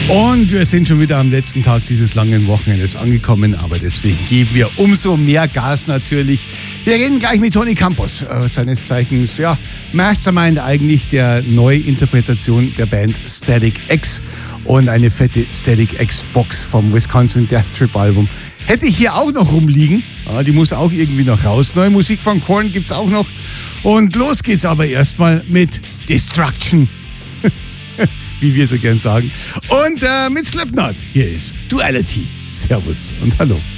Und wir sind schon wieder am letzten Tag dieses langen Wochenendes angekommen, aber deswegen geben wir umso mehr Gas natürlich. Wir reden gleich mit Tony Campos, seines Zeichens Mastermind eigentlich der Neuinterpretation der Band Static X, und eine fette Static X Box vom Wisconsin Death Trip Album hätte ich hier auch noch rumliegen. Die muss auch irgendwie noch raus. Neue Musik von Korn gibt's auch noch. Und los geht's aber erstmal mit Destruction. Wie wir so gern sagen. Und mit Slipknot. Hier ist Duality. Servus und hallo.